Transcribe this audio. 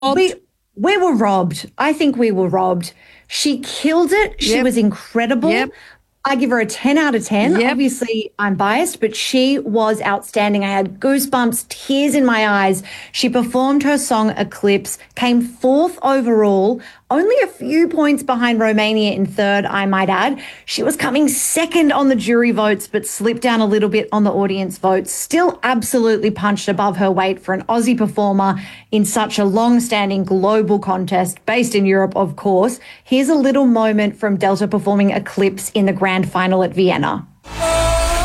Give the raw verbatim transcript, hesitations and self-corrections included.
We we were robbed. I think we were robbed. She killed it. She Yep. was incredible. Yep. I give her a ten out of ten. Yep. Obviously, I'm biased, but she was outstanding. I had goosebumps, tears in my eyes. She performed her song Eclipse, came fourth overall, only a few points behind Romania in third, I might add. She was coming second on the jury votes, but slipped down a little bit on the audience votes. Still absolutely punched above her weight for an Aussie performer in such a long-standing global contest, based in Europe, of course. Here's a little moment from Delta performing Eclipse in the grand final at Vienna.